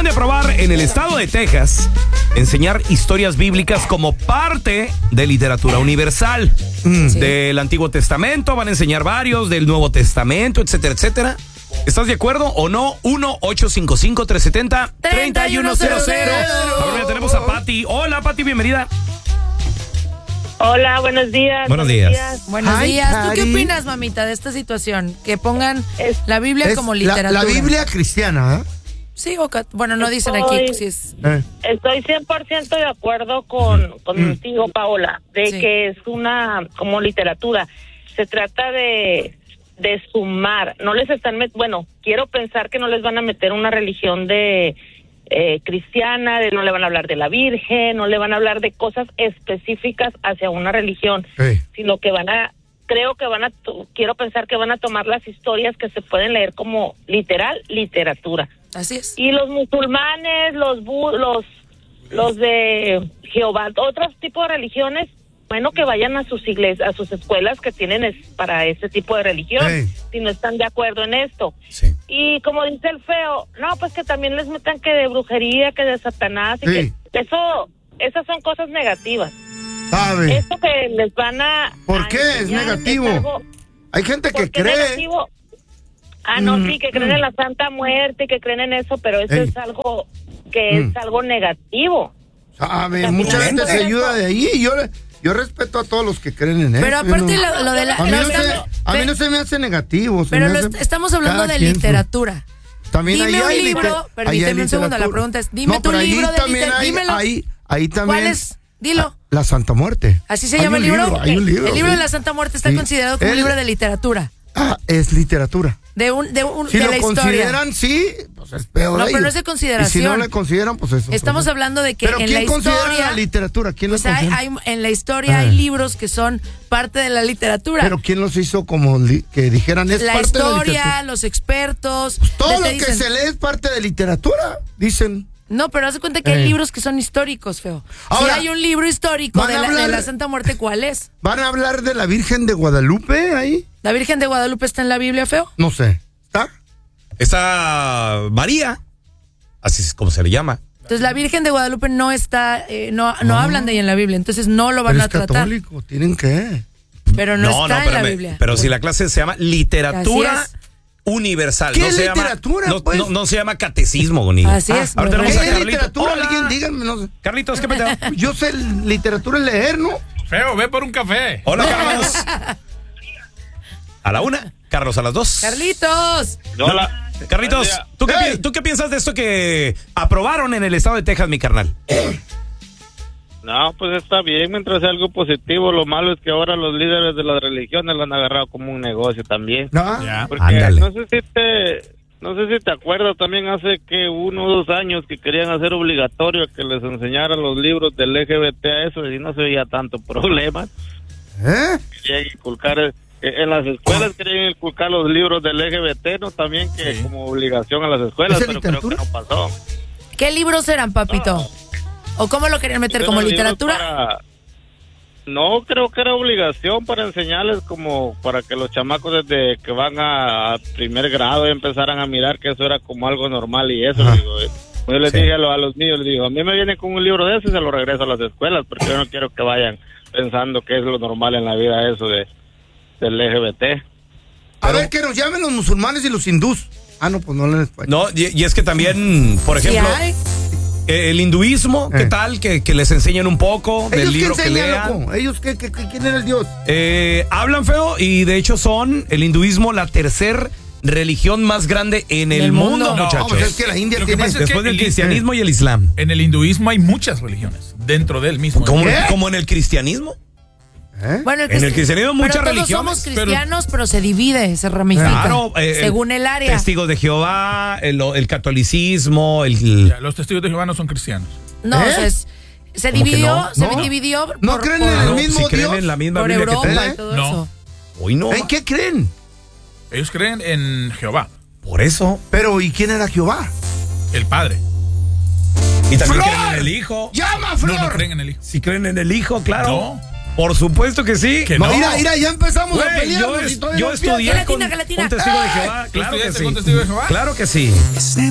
de aprobar en el estado de Texas enseñar historias bíblicas como parte de literatura universal. Del Antiguo Testamento, van a enseñar varios, del Nuevo Testamento, etcétera, etcétera. ¿Estás de acuerdo o no? 1-855-370-3100. Ahora ya tenemos a Pati. Hola, Pati, bienvenida. Hola, buenos días. Buenos días. Buenos días. ¿Tú qué opinas, mamita, de esta situación? Que pongan la Biblia como literatura. La Biblia cristiana, ¿eh? Sí, bueno, no dicen aquí si es... Estoy 100% de acuerdo contigo, Paola, de que es una como literatura. Se trata de sumar. No les están quiero pensar que no les van a meter una religión de cristiana, no le van a hablar de la Virgen, no le van a hablar de cosas específicas hacia una religión, sino que quiero pensar que van a tomar las historias que se pueden leer como literatura. Así es. Y los musulmanes, los de Jehová, otros tipos de religiones, que vayan a sus iglesias, a sus escuelas que tienen para ese tipo de religión, si no están de acuerdo en esto. Sí. Y como dice el feo, pues que también les metan que de brujería, que de Satanás, y que esas son cosas negativas. ¿Sabe? Esto que les van a... ¿Por qué es negativo? Hay gente que cree... Negativo? Sí, que creen en la Santa Muerte, que creen en eso, pero eso es algo que es algo negativo. ¿Sabe? Mucha gente se ayuda de ahí y yo respeto a todos los que creen en eso. Pero aparte lo de la... A mí no se me hace negativo. Pero estamos hablando de literatura. También dime un libro, permíteme un segundo, la pregunta es, dime tu libro de literatura. Ahí también... ¿Cuál es? Dilo. La Santa Muerte. ¿Así se llama el libro? Hay un libro. El libro de la Santa Muerte está considerado como un libro de literatura. Es literatura. Si de la lo consideran, sí, pues es peor. No, pero no es de consideración. Y si no le consideran, pues eso. Estamos hablando de que ¿pero en la historia la literatura? ¿Quién pues lo considera? En la historia hay libros que son parte de la literatura. Pero ¿quién los hizo como que dijeran es parte de la literatura? La historia, los expertos. Pues todo lo que se lee es parte de literatura, dicen. No, pero haz de cuenta que hay libros que son históricos, feo. Ahora, si hay un libro histórico de la Santa Muerte, ¿cuál es? ¿Van a hablar de la Virgen de Guadalupe ahí? ¿La Virgen de Guadalupe está en la Biblia, feo? No sé. ¿Está? Está María, así es como se le llama. Entonces la Virgen de Guadalupe no está, no hablan de ella en la Biblia, entonces no lo van a tratar. Es católico, tienen que. Pero no está en la Biblia. Pero si la clase se llama literatura universal. ¿Qué es literatura? No se llama catecismo, bonito. Así es. Ahora tenemos a Carlitos. Literatura? Alguien díganme, no sé. Carlitos, ¿qué pedo? Yo sé literatura es leer, ¿no? Feo, ve por un café. Hola, Carlos. A la 1, Carlos a las 2. Carlitos. Hola. Carlitos, ¿tú qué piensas de esto que aprobaron en el estado de Texas, mi carnal? No, pues está bien, mientras sea algo positivo. Lo malo es que ahora los líderes de las religiones lo han agarrado como un negocio también. Porque ándale. no sé si te acuerdas también hace que 1 o 2 años que querían hacer obligatorio que les enseñaran los libros del LGBT a eso y no se veía tanto problema. Querían inculcar en las escuelas, querían inculcar los libros del LGBT, ¿no? También que como obligación a las escuelas, pero creo que no pasó. ¿Qué libros eran, papito? ¿O cómo lo querían meter? ¿Como literatura? No, creo que era obligación para enseñarles como para que los chamacos desde que van a primer grado empezaran a mirar que eso era como algo normal y eso. Yo les dije a los niños, les digo, a mí me viene con un libro de eso y se lo regreso a las escuelas porque yo no quiero que vayan pensando que es lo normal en la vida eso del LGBT. A ver, que nos llamen los musulmanes y los hindús. No, pues no hablan español. No, y es que también, por ejemplo... el hinduismo, ¿qué tal? Que les enseñen un poco del libro que lean. Loco? ¿Ellos quién era el dios? Hablan feo y de hecho son el hinduismo la tercer religión más grande en el mundo, muchachos. Pues es que la India tiene... Después del cristianismo y el islam. En el hinduismo hay muchas religiones dentro del mismo. ¿Como en el cristianismo? Bueno, en el cristianismo muchas religiones. Todos somos cristianos, pero se divide, se ramifica. Claro, según el área. Testigos de Jehová, el catolicismo, los testigos de Jehová no son cristianos. No, se dividió, dividió. ¿No creen en el mismo Dios? Creen en la misma por Biblia Europa que y todo eso. Hoy no. ¿En qué creen? Ellos creen en Jehová. Por eso. Pero, ¿y quién era Jehová? El Padre. Y también creen en el Hijo. ¡Llama, Flor! No creen en el Hijo. Si creen en el Hijo, claro. No. Por supuesto que sí. Que no. Mira, ya empezamos a pelear. Yo estudié con un testigo de Jehová. Claro que sí. ¿Con testigo de Jehová? Claro que sí.